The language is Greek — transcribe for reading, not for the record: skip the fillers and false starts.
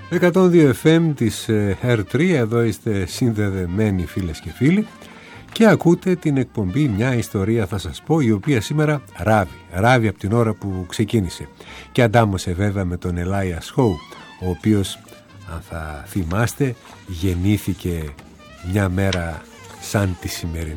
102 FM της R3, εδώ είστε συνδεδεμένοι φίλες και φίλοι και ακούτε την εκπομπή «Μια ιστορία θα σας πω», η οποία σήμερα ράβει από την ώρα που ξεκίνησε και αντάμωσε βέβαια με τον Elias Howe, ο οποίος, αν θα θυμάστε, γεννήθηκε μια μέρα σαν τη σημερινή.